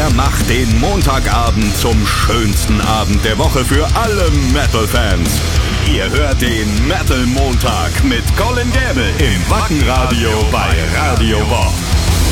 Er macht den Montagabend zum schönsten Abend der Woche für alle Metal-Fans. Ihr hört den Metal Montag mit Colin Gäbel im Wackenradio bei Radio Bob.